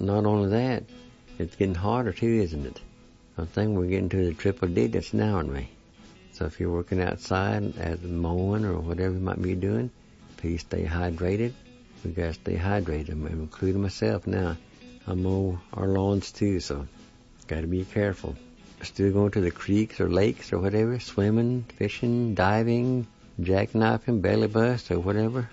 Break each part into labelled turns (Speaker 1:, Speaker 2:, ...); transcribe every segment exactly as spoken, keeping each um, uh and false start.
Speaker 1: not only that, it's getting harder too, isn't it? I think we're getting to the triple digits now, aren't we? So if you're working outside, as mowing or whatever you might be doing, please stay hydrated. We gotta stay hydrated, I'm including myself now. I mow our lawns too, so gotta be careful. Still going to the creeks or lakes or whatever, swimming, fishing, diving, jackknifing, belly bust or whatever.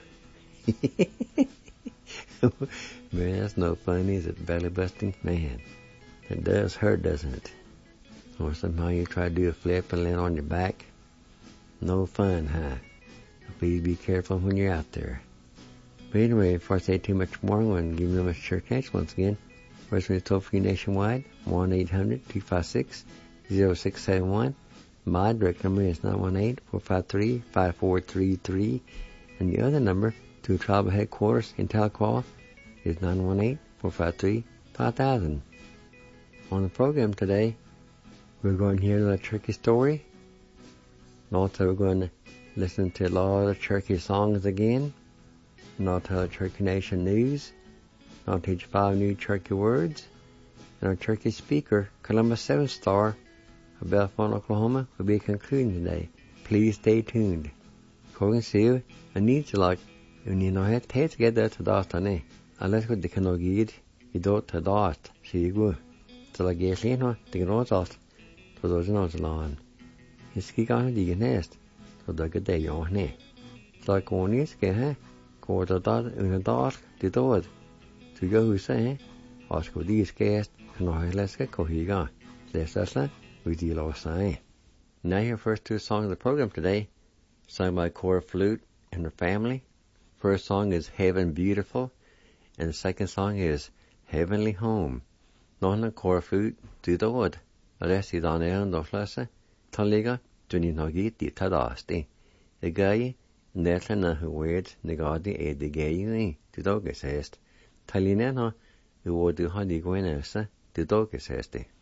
Speaker 1: Man, that's no fun, is it? Belly busting? Man, it does hurt, doesn't it? Or somehow you try to do a flip and land on your back. No fun, huh? So please be careful when you're out there. But anyway, before I say too much more, I'm going to give you my church connection once again. First one is toll free nationwide, one eight hundred two five six zero six seven one. My direct number is nine one eight four five three five four three three. And the other number to tribal headquarters in Tahlequah is nine one eight four five three five thousand. On the program today, we're going to hear the turkey story. And also we're going to listen to a lot of turkey songs again. And I'll tell the Turkey Nation news. I'll teach five new turkey words. And our turkey speaker, Columbus Seven Star of Belfont, Oklahoma, will be concluding today. Please stay tuned. Kogan Siu, I need you like, when you know how to take together to dot on it. Unless with the canogid, you don't to dot. See you go. So like yes, you know, the grows out. So those know the lawn. You ski on the nest. So the good day on it. So like one is get, huh? Go to dot in the dot, the dot. To go who say, ask for these guests, and I let's get go here gone. Let's listen with you all saying. Now your first two songs of the program today, sung by Cora Flute and her family. First song is Heaven Beautiful, and the second song is Heavenly Home. Nona Cora Flute, do the wood. Unless you don't know the flasse, Taliga, do you not get the tadasti. The guy, Netla who words, negadi e the gay, to dog is hest. Talinena, who would do honey gwenessa, the dog is hesty.